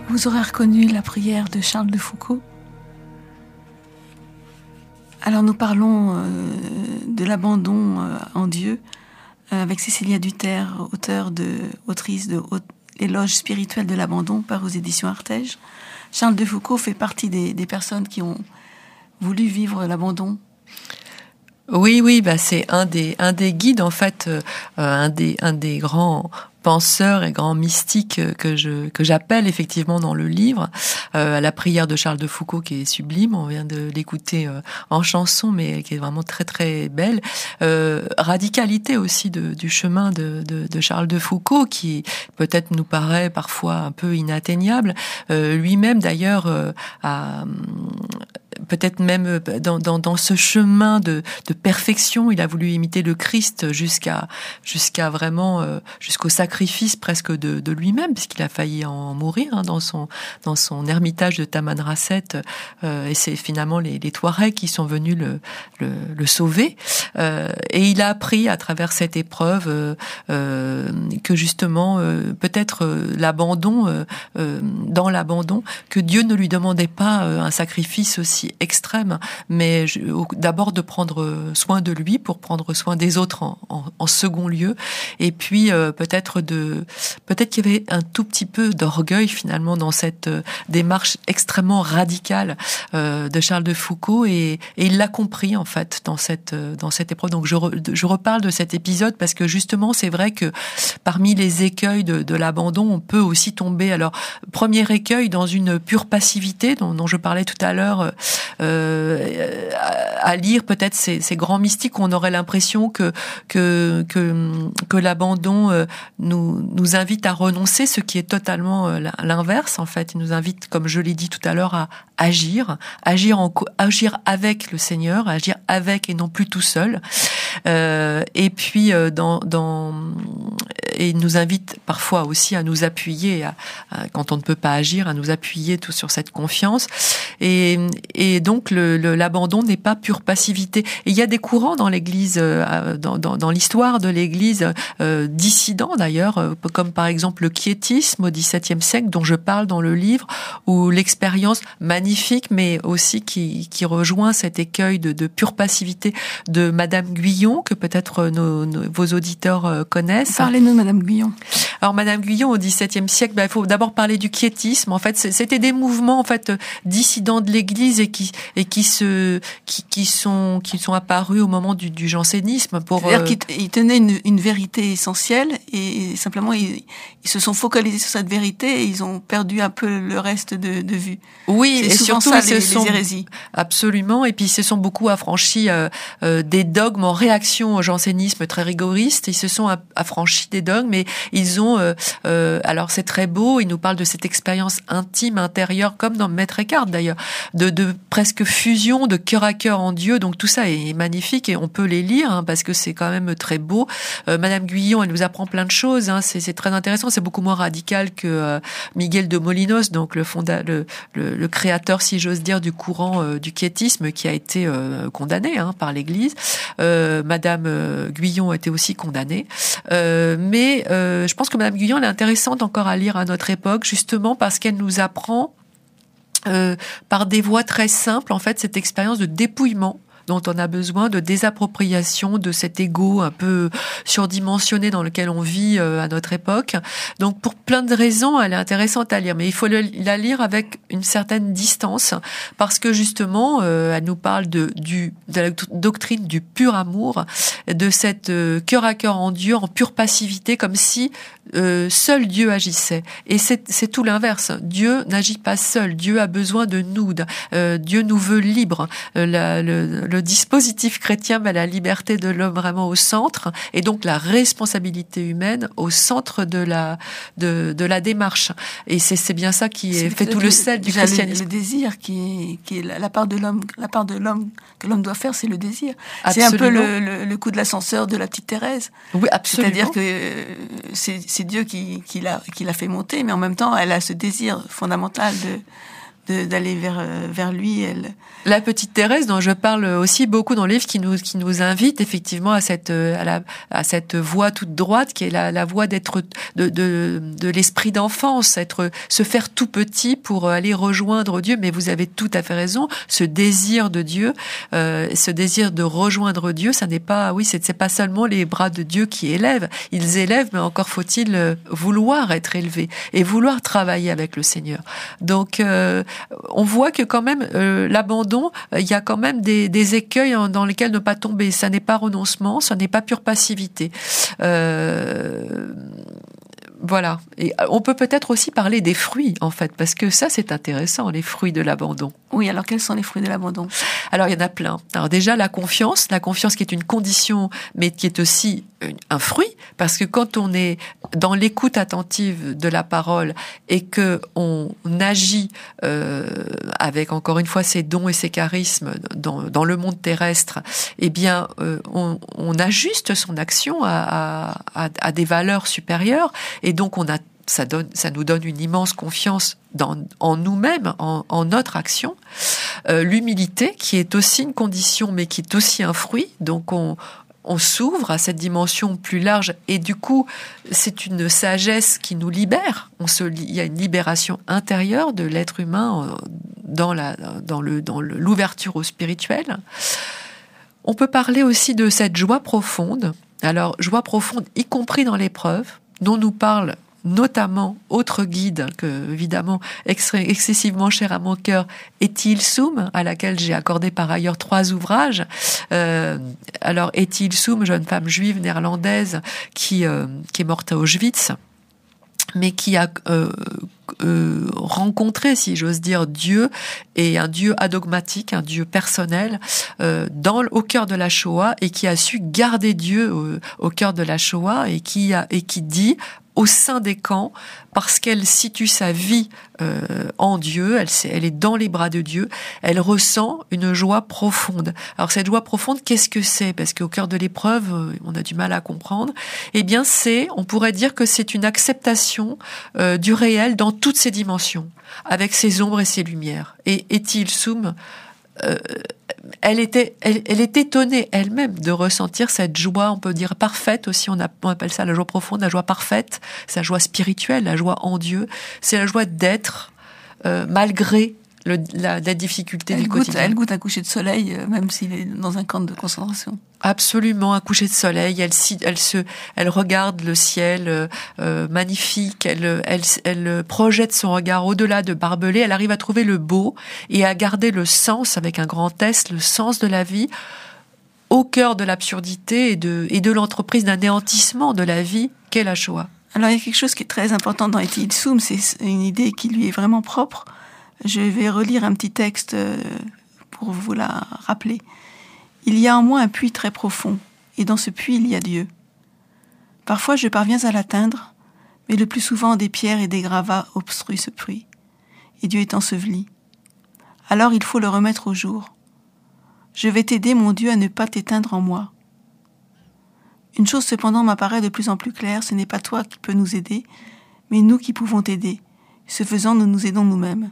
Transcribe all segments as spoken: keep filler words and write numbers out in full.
Vous aurez reconnu la prière de Charles de Foucault. Alors nous parlons euh, de l'abandon euh, en Dieu euh, avec Cécilia Duterre, auteure de, autrice de Éloge spirituel de l'abandon, par aux éditions Artege. Charles de Foucault fait partie des, des personnes qui ont voulu vivre l'abandon. Oui, oui, bah c'est un des un des guides en fait, euh, un des un des grands penseurs et grands mystiques que je que j'appelle effectivement dans le livre, euh, la prière de Charles de Foucault qui est sublime. On vient de l'écouter euh, en chanson, mais qui est vraiment très très belle. Euh, radicalité aussi de, du chemin de, de de Charles de Foucault qui peut-être nous paraît parfois un peu inatteignable. Euh, lui-même d'ailleurs euh, a peut-être même dans, dans, dans ce chemin de, de perfection, il a voulu imiter le Christ jusqu'à, jusqu'à vraiment, euh, jusqu'au sacrifice presque de, de lui-même, puisqu'il a failli en mourir hein, dans son, dans son ermitage de Tamanrasset. Euh, et c'est finalement les, les Touaregs qui sont venus le, le, le sauver. Euh, et il a appris à travers cette épreuve euh, euh, que justement, euh, peut-être euh, l'abandon, euh, euh, dans l'abandon, que Dieu ne lui demandait pas euh, un sacrifice aussi extrême, mais je, d'abord de prendre soin de lui pour prendre soin des autres en, en, en second lieu, et puis euh, peut-être de peut-être qu'il y avait un tout petit peu d'orgueil finalement dans cette euh, démarche extrêmement radicale euh, de Charles de Foucault, et, et il l'a compris en fait dans cette euh, dans cette épreuve. Donc je re, je reparle de cet épisode parce que justement c'est vrai que parmi les écueils de, de l'abandon, on peut aussi tomber. Alors premier écueil dans une pure passivité dont, dont je parlais tout à l'heure. Euh, à, à lire peut-être ces, ces grands mystiques, on aurait l'impression que que que, que l'abandon euh, nous nous invite à renoncer, ce qui est totalement euh, l'inverse en fait. Il nous invite, comme je l'ai dit tout à l'heure, à agir, agir en agir avec le Seigneur, agir avec et non plus tout seul. Euh, et puis euh, dans dans et il nous invite parfois aussi à nous appuyer, à, à, quand on ne peut pas agir, à nous appuyer tout sur cette confiance. Et, et donc le, le, l'abandon n'est pas pure passivité. Et il y a des courants dans l'Église, euh, dans, dans, dans l'histoire de l'Église, euh, dissidents d'ailleurs, euh, comme par exemple le quiétisme au dix-septième siècle, dont je parle dans le livre, où l'expérience magnifique, mais aussi qui, qui rejoint cet écueil de, de pure passivité de Madame Guyon, que peut-être nos, nos, vos auditeurs connaissent. Parlez-nous de Madame Guyon. Alors Madame Guyon au dix-septième siècle, bah, il faut d'abord parler du quiétisme. En fait, c'était des mouvements en fait dissidents de l'Église et qui et qui se qui, qui sont qui sont apparus au moment du, du jansénisme. Pour c'est-à-dire euh... qu'ils tenaient une, une vérité essentielle et simplement ils, ils se sont focalisés sur cette vérité et ils ont perdu un peu le reste de, de vue. Oui, c'est et surtout ça, ils les, se sont les hérésies. Absolument. Et puis ils se sont beaucoup affranchis euh, euh, des dogmes en réaction au jansénisme très rigoriste. Ils se sont affranchis des dogmes, mais ils ont euh, euh, alors c'est très beau. Ils nous parlent de cette expérience intime intérieure, comme dans Maître Eckhart d'ailleurs, de, de presque fusion de cœur à cœur en Dieu. Donc tout ça est magnifique et on peut les lire hein, parce que c'est quand même très beau. Euh, Madame Guyon, elle nous apprend plein de choses. Hein, c'est, c'est très intéressant. C'est beaucoup moins radical que euh, Miguel de Molinos, donc le, fonda, le, le, le créateur, si j'ose dire, du courant euh, du quiétisme, qui a été euh, condamné hein, par l'Église. Euh, Madame euh, Guyon a été aussi condamnée. Euh, mais euh, je pense que Madame Guyon, elle est intéressante encore à lire à notre époque, justement parce qu'elle nous apprend euh, par des voies très simples, en fait, cette expérience de dépouillement dont on a besoin, de désappropriation de cet ego un peu surdimensionné dans lequel on vit euh, à notre époque. Donc pour plein de raisons, elle est intéressante à lire, mais il faut le, la lire avec une certaine distance, parce que justement, euh, elle nous parle de, du, de la doctrine du pur amour, de cette euh, cœur à cœur en Dieu, en pure passivité, comme si euh, seul Dieu agissait. Et c'est, c'est tout l'inverse. Dieu n'agit pas seul. Dieu a besoin de nous. Euh, Dieu nous veut libres. Euh, la, le, le dispositif chrétien met la liberté de l'homme vraiment au centre, et donc la responsabilité humaine au centre de la de, de la démarche. Et c'est, c'est bien ça qui est, fait tout le, le sel du christianisme. Le, le désir qui est, qui est la, la part de l'homme, la part de l'homme que l'homme doit faire, c'est le désir. Absolument. C'est un peu le, le, le coup de l'ascenseur de la petite Thérèse. Oui, absolument. C'est-à-dire que c'est, c'est Dieu qui, qui l'a, qui l'a fait monter, mais en même temps, elle a ce désir fondamental de de, d'aller vers, vers lui. Elle... La petite Thérèse, dont je parle aussi beaucoup dans le livre, qui nous, qui nous invite effectivement à cette, à la, à cette voie toute droite, qui est la, la voie d'être, de, de, de l'esprit d'enfance, être, se faire tout petit pour aller rejoindre Dieu. Mais vous avez tout à fait raison, ce désir de Dieu, euh, ce désir de rejoindre Dieu, ça n'est pas, oui, c'est, c'est pas seulement les bras de Dieu qui élèvent. Ils élèvent, mais encore faut-il vouloir être élevé et vouloir travailler avec le Seigneur. Donc, euh, on voit que quand même euh, l'abandon, il y a quand même des, des écueils dans lesquels ne pas tomber. Ça n'est pas renoncement, ça n'est pas pure passivité. Euh, Voilà. Et on peut peut-être aussi parler des fruits, en fait, parce que ça, c'est intéressant, les fruits de l'abandon. Oui, alors quels sont les fruits de l'abandon ? Alors, il y en a plein. Alors déjà, la confiance, la confiance qui est une condition, mais qui est aussi un fruit, parce que quand on est dans l'écoute attentive de la parole et que on agit euh, avec, encore une fois, ses dons et ses charismes dans, dans le monde terrestre, eh bien, euh, on, on ajuste son action à, à, à des valeurs supérieures. Et donc, on a, ça, donne, ça nous donne une immense confiance dans, en nous-mêmes, en, en notre action. Euh, l'humilité, qui est aussi une condition, mais qui est aussi un fruit. Donc, on, on s'ouvre à cette dimension plus large. Et du coup, c'est une sagesse qui nous libère. On se, il y a une libération intérieure de l'être humain dans, la, dans, le, dans le, l'ouverture au spirituel. On peut parler aussi de cette joie profonde. Alors, joie profonde, y compris dans l'épreuve, dont nous parle notamment autre guide que évidemment excessivement cher à mon cœur, Etty Hillesum, à laquelle j'ai accordé par ailleurs trois ouvrages. Euh, alors Etty Hillesum, jeune femme juive néerlandaise qui euh, qui est morte à Auschwitz, mais qui a euh, euh, rencontré, si j'ose dire, Dieu, et un Dieu adogmatique, un Dieu personnel, euh, dans, au cœur de la Shoah, et qui a su garder Dieu au, au cœur de la Shoah, et qui, a, et qui dit, au sein des camps, parce qu'elle situe sa vie euh, en Dieu, elle, elle est dans les bras de Dieu, elle ressent une joie profonde. Alors cette joie profonde, qu'est-ce que c'est ? Parce qu'au cœur de l'épreuve, on a du mal à comprendre. Eh bien, c'est, on pourrait dire que c'est une acceptation euh, du réel dans toutes ses dimensions, avec ses ombres et ses lumières. Et Etty Hillesum, euh, elle était, elle, elle est étonnée elle-même de ressentir cette joie, on peut dire parfaite aussi, on, a, on appelle ça la joie profonde, la joie parfaite, c'est la joie spirituelle, la joie en Dieu, c'est la joie d'être euh, malgré le, la, la difficulté elle du goûte, quotidien. Elle goûte un coucher de soleil, euh, même s'il est dans un camp de concentration. Absolument, un coucher de soleil. Elle, elle se, elle regarde le ciel euh, magnifique. Elle, elle, elle projette son regard au-delà de barbelés. Elle arrive à trouver le beau et à garder le sens avec un grand S, le sens de la vie, au cœur de l'absurdité et de, et de l'entreprise d'anéantissement de la vie qu'est la Shoah. Alors il y a quelque chose qui est très important dans Etty Hillesum, c'est une idée qui lui est vraiment propre. Je vais relire un petit texte pour vous la rappeler. Il y a en moi un puits très profond, et dans ce puits il y a Dieu. Parfois je parviens à l'atteindre, mais le plus souvent des pierres et des gravats obstruent ce puits, et Dieu est enseveli. Alors il faut le remettre au jour. Je vais t'aider, mon Dieu, à ne pas t'éteindre en moi. Une chose cependant m'apparaît de plus en plus claire, ce n'est pas toi qui peux nous aider, mais nous qui pouvons t'aider. Ce faisant, nous nous aidons nous-mêmes.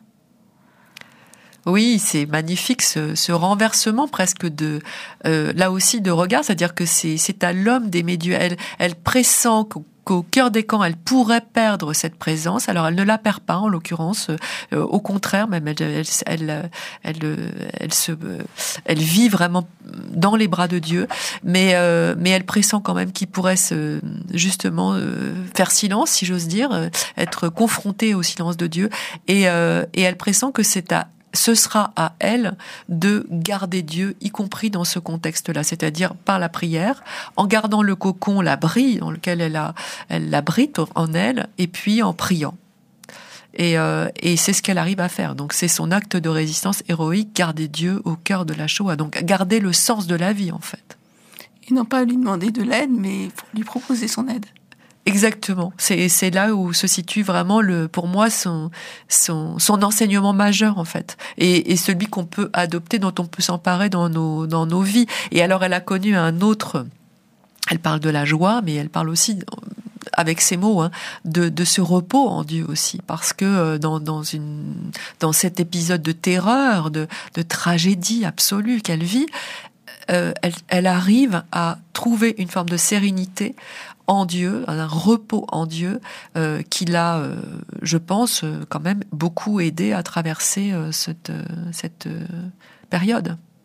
Oui, c'est magnifique ce, ce renversement presque de, euh, là aussi de regard, c'est-à-dire que c'est, c'est à l'homme d'aimer Dieu. Elle, elle pressent qu'au, qu'au cœur des camps, elle pourrait perdre cette présence. Alors elle ne la perd pas en l'occurrence, euh, au contraire, même elle, elle, elle, elle, elle se, elle vit vraiment dans les bras de Dieu, mais euh, mais elle pressent quand même qu'il pourrait se, justement euh, faire silence, si j'ose dire, euh, être confrontée au silence de Dieu, et euh, et elle pressent que c'est à ce sera à elle de garder Dieu, y compris dans ce contexte-là, c'est-à-dire par la prière, en gardant le cocon, l'abri dans lequel elle, a, elle l'abrite en elle, et puis en priant. Et, euh, et c'est ce qu'elle arrive à faire. Donc c'est son acte de résistance héroïque, garder Dieu au cœur de la Shoah, donc garder le sens de la vie en fait. Et non pas lui demander de l'aide, mais lui proposer son aide. Exactement. C'est, c'est là où se situe vraiment le, pour moi, son, son, son enseignement majeur, en fait. Et, et celui qu'on peut adopter, dont on peut s'emparer dans nos, dans nos vies. Et alors, elle a connu un autre, elle parle de la joie, mais elle parle aussi avec ces mots, hein, de, de ce repos en Dieu aussi, parce que dans, dans une, dans cet épisode de terreur, de, de tragédie absolue qu'elle vit, euh, elle, elle arrive à trouver une forme de sérénité en Dieu, un repos en Dieu, euh, qui l'a, euh, je pense, quand même beaucoup aidé à traverser euh, cette, cette euh, période.